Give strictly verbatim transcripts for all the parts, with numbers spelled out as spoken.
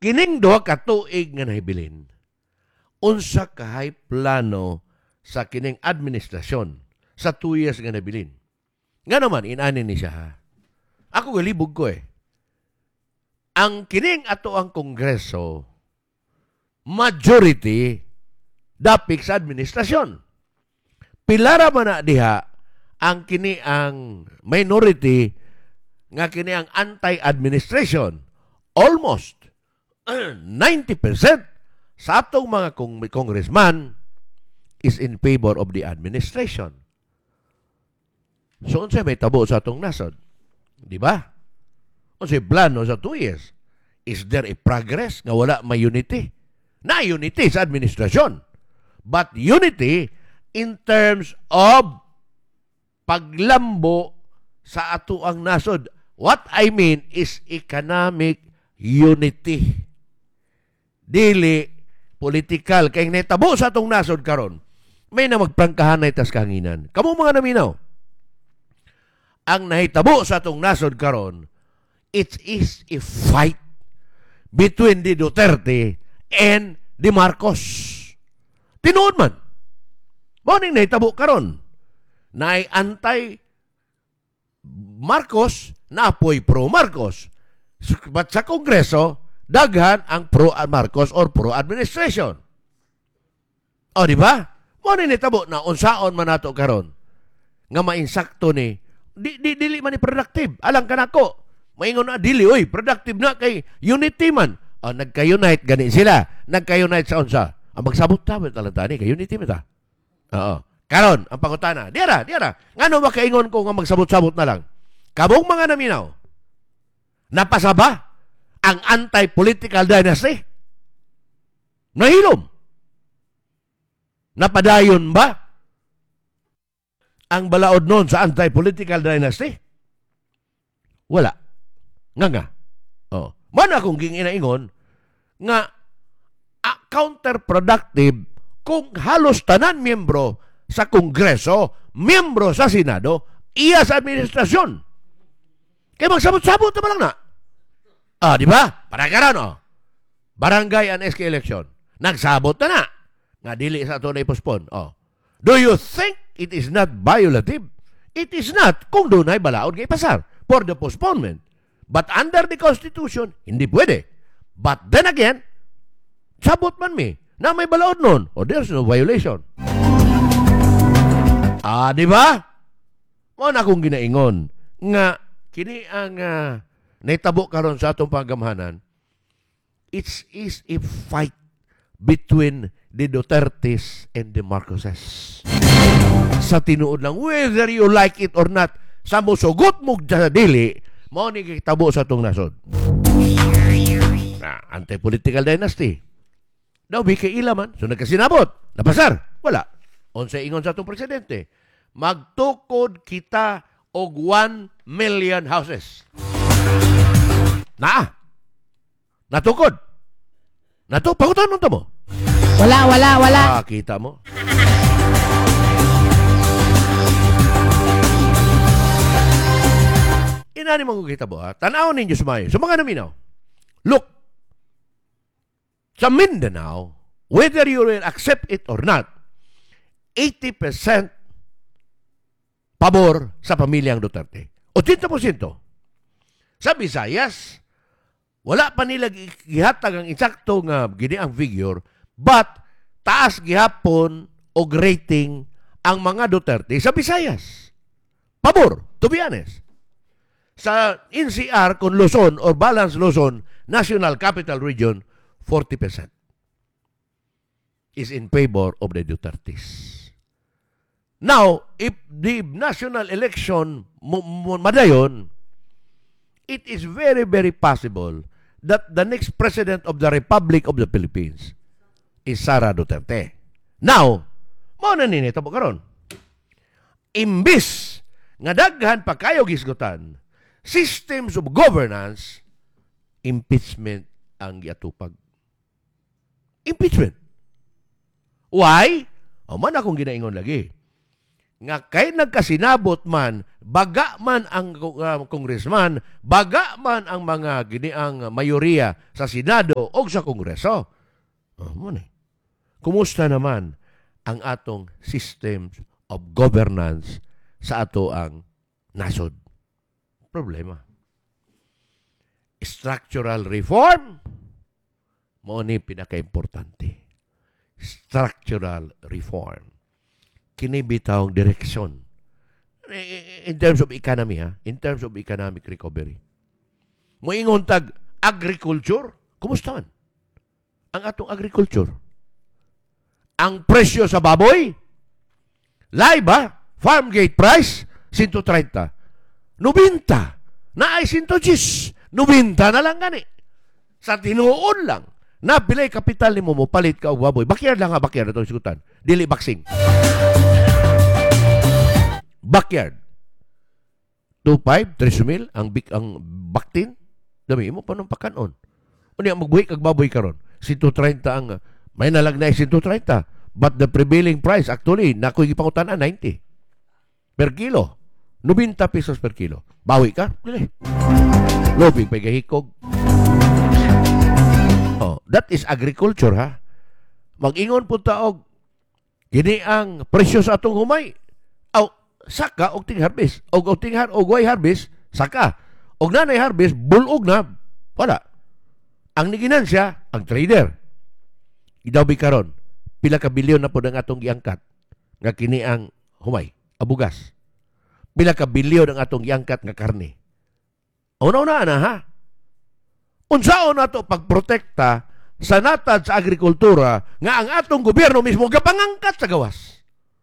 kining duha ka tuig nga nahibilin, unsa kahay plano sa kining administrasyon sa two years nga nabilin. Nga naman, inani ni siya ha. Ako galibog ko eh. Ang kining ato ang Kongreso, majority, dapik sa administrasyon. Pilara man na diha, ang kini ang minority, nga kini ang anti-administration. Almost ninety percent sa atong mga kong congressman is in favor of the administration. So, unsay may tabo sa atong nasod? Di ba? Unsay plano sa two years? Is there a progress nga wala may unity? Na unity sa administrasyon. But unity in terms of paglambo sa ato ang nasod. What I mean is economic unity. Dili political. Kaya naitabo sa atong nasod karon, may na magprangkahan na itas kahanginan. Kamu mga naminaw, ang nahitabo sa atong nasod karon, it is a fight between the Duterte and the Marcos. Tinuod man. Mao ning nahitabo karon. Naay anti Marcos, naapoy pro Marcos. But sa Kongreso, daghan ang pro-Marcos or pro-administration. O, di ba? Muna ni tabo na unsaon man nato karon nga mainsakto ni di, di dili man ni productive. Alang ka nako. Maingon na dili oy, productive na kay unity man. O, nagka-unite gani sila. Nagka-unite sa unsa? Ang magsabot ta man talanta ni kay unity man ta. Oo. Karon ang pangutana. Diara, diara. Ngano makaingon ko nga magsabot-sabot na lang? Kabong mga naminaw. Napasaba ang anti-political dynasty? Nahilom. Napadayon ba ang balaod noon sa anti-political dynasty? Wala. Nga nga. Oh. Man akong ginginaingon nga ah, counterproductive kung halos tanan miyembro sa Kongreso, miyembro sa Senado, iya sa administrasyon. Kaya magsabot-sabot na lang na. Ah, di ba? Para karon oh. Barangay and S K election. Nagsabot na na. Nga dili sa ito na ipospon. Oh. Do you think it is not violative? It is not kung doon ay balaod kay pasar for the postponement. But under the Constitution, hindi pwede. But then again, sabot man mi na may balaod nun. O, there's no violation. Ah, di ba? Mo na akong ginaingon nga kini ang uh, naitabo karon sa atong panggamhanan, it is a fight between the Dutertes and the Marcoses. Sa tinuod lang, whether you like it or not, sa musugot mo sa dili, mo ni kitabo sa atong nasod. Na, anti-political dynasty. Daw, bikay ila man. So, nagkasinabot. Napasar. Wala. Unsay ingon sa atong presidente. Magtukod kita og one million houses. Na. Natukod. Nato, pagutan mo mo. Wala, wala, wala. Ah, kita mo. Inani mo kita mo, ha? Tanaw ninyo sumayo. So, mga naminaw. Look, sa Mindanao, whether you will accept it or not, eighty percent pabor sa pamilyang Duterte. eighty percent. Sa Visayas, wala pa nila gihatag ang insakto nga gini ang figure, but taas gihapon og rating ang mga Duterte sa Visayas. Pabor, to be honest. Sa N C R kung Luzon or Balance Luzon, National Capital Region, forty percent is in favor of the Dutertes. Now, if the national election madayon, it is very, very possible that the next President of the Republic of the Philippines is Sara Duterte. Now, mo na ninito mo karon. Imbis nga daghan pa kayo gisgutan, systems of governance, impeachment ang giatupag. Impeachment. Why? O man akong ginaingon lagi. nga kay nagkasinabot man, baga man ang uh, congressman, baga man ang mga giniang mayoriya sa Senado o sa Kongreso. Oh, muna. Kumusta naman ang atong systems of governance sa ato ang nasod? Problema. Structural reform, mo ni pinaka-importante. Structural reform. Kini bitawng direksyon. In terms of economy, ha? In terms of economic recovery. Moingon tag agriculture, kumusta man? Ang atong agriculture. Ang presyo sa baboy, live ba? Farm gate price, one hundred thirty. ninety. Na ay one hundred ten. ninety na lang gani. Sa tinuon lang. Na pilay kapital ni mo mo palit ka og baboy. Backyard lang ha, backyard itong sigutan. Dili boxing. Backyard. two five, three mil ang big ang baktin. Dami mo pa nung pakanon. Unya magbuhi kag baboy karon. one hundred thirty ang may nalagnay one hundred thirty. But the prevailing price actually nakoy gipangutan-an ninety per kilo. ninety pesos per kilo. Bawi ka? Dili. Lobig pay gahikog. Oh, that is agriculture, ha? Mag-ingon po taog, gini ang presyo sa atong humay. Aw, saka og ting harvest. Og og ting har og way harvest, saka. Og nanay harvest, bulog na, wala. Ang niginansya, ang trader. Idawbi karon, pila ka bilyon na po ang atong giangkat nga kini ang humay, abugas. Pila ka bilyon ang atong giangkat nga karne. Una-una na, ha? Unsaon nato pagprotekta sa natad sa agrikultura nga ang atong gobyerno mismo gapangangkat sa gawas.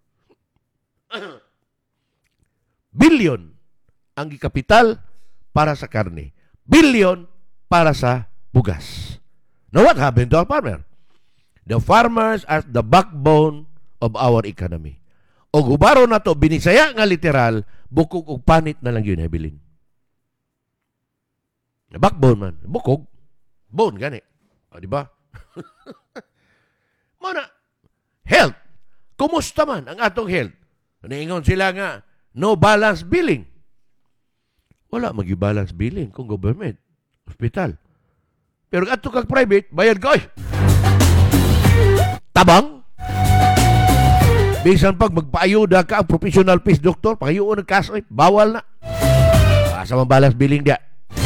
Bilyon ang gikapital para sa karne. Bilyon para sa bugas. Now what happened to our farmer? The farmers are the backbone of our economy. O gubaro na to, binisaya nga literal, bukog og panit na lang yun habilin. Backbone man. Bukog. Bone, gani. O, di ba? Mana, health. Kumusta man ang atong health? Naingon sila nga, no balance billing. Wala magi-balance billing kung government, hospital. Pero ato kag private, bayad ka, oy. Tabang. Bisan pag magpaayuda ka ang professional fees, doktor, pangayuon ng kaso, oy, bawal na. Asa man balance billing dia.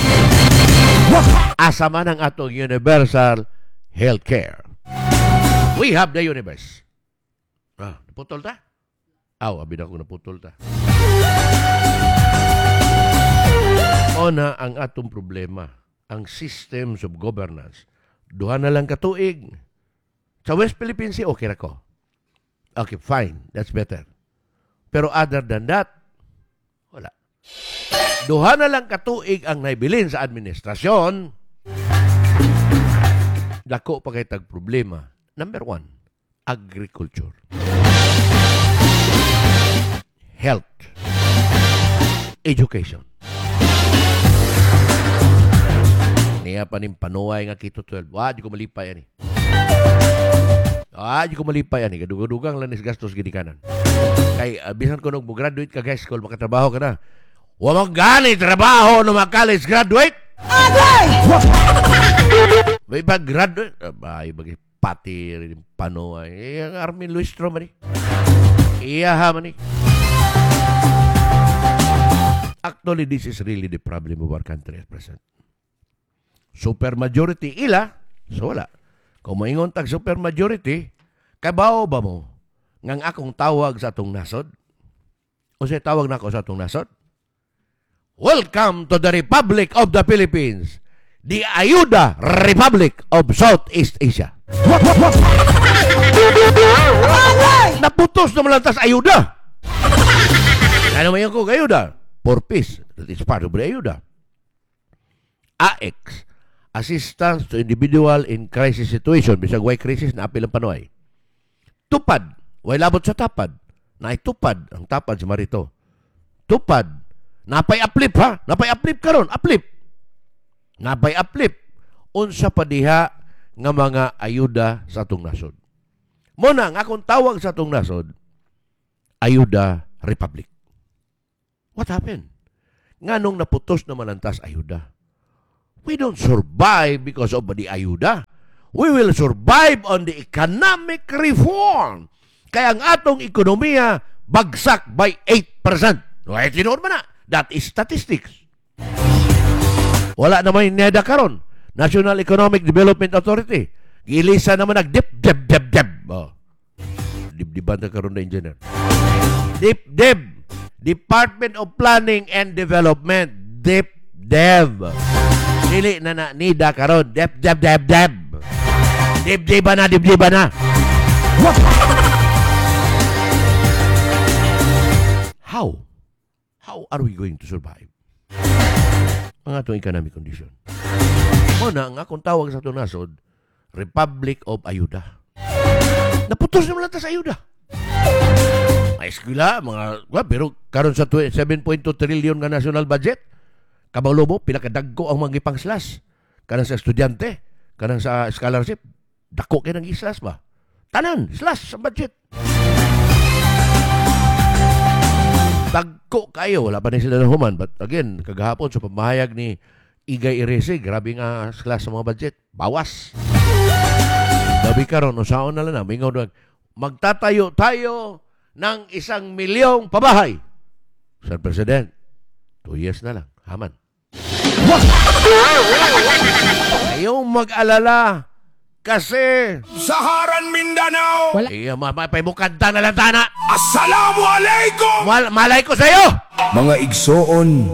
Asa man ang atong universal healthcare. We have the universe. Ah, naputol ta? Aw, abid ako naputol ta. O na ang atong problema, ang systems of governance. Duha na lang katuig. Sa West Philippines, okay na ko. Okay, fine. That's better. Pero other than that, wala. Duha na lang katuig ang naibilin sa administrasyon. Dako pa kay tag problema. Number one, agriculture. Health. Education. Niya pa ning panuway nga kito twelve. Wa, di ko malipay ani. Ah, di ko malipay ani. Kadugang-dugang lang nis gastos gidi kanan. Kay, uh, bisan ko nung graduate ka high school, makatrabaho ka na. Wa mo gani trabaho no mga college graduate. Agay! May pag-graduate. Ay, bagi pati rin panuay. Eh, ang Armin Luistro man eh. Iya ha man eh. Actually, this is really the problem of our country at present. Super majority ila, so wala. Kung maingon tag super majority, kabaw ba mo ngang akong tawag sa atong nasod? O siya tawag na ako sa atong nasod? Welcome to the Republic of the Philippines, the Ayuda Republic of Southeast Asia. Naputos naman lang tas ayuda. Ano mayon ko ayuda? For peace. That is part of the ayuda. A X, Assistance to Individual in Crisis Situation. Bisag way crisis na apil ang panuay. Tupad. Way labot sa tapad. Naitupad ang tapad sa marito. Tupad. Napay aplip ha? Napay aplip karon, aplip. Napay aplip. Unsa pa diha nga mga ayuda sa atong nasod. Muna, nga akong tawag sa atong nasod, Ayuda republic. What happened? Nga nung naputos naman ang tas ayuda. We don't survive because of the ayuda. We will survive on the economic reform. Kaya ang atong ekonomiya bagsak by eight percent. Why, tinuod man na. That is statistics. Wala naman yung NEDA karon. National Economic Development Authority. Gilisa naman nag-dip, dip, dip, dip. Oh. Dip-diban na karon na engineer. Dip, dip. Department of Planning and Development. Dip, dev. Dili na na nida karon. Dip, dip, dip, dip. Dip-diba na, dip-diba na. How? How are we going to survive? Ang atong economic condition. Muna, ang akong tawag sa itong nasod, Republic of Ayuda. Naputos naman lang ta sa ayuda. May eskwela, mga, well, pero karon sa seven point two trillion nga national budget, kabalo mo, pinakadagko ang mga gipang slas. Kanang sa estudyante, kanang sa scholarship, dako kayo ng islas ba? Tanan, slash sa budget. Dagko kayo, wala pa na sila ng human. But again, kagahapon sa pamahayag ni Igay Irese, grabe nga slash sa mga budget. Bawas. Dabi karon, usaon na lang na, mingaw doon, magtatayo tayo ng isang milyong pabahay. Sir President, two years na lang. Haman. Ayong mag-alala kasi Saharan Mindanao. Wala. eh, mapapay-mukanta na lang tana. Assalamualaikum. Mal malay ko sa'yo! Mga igsoon,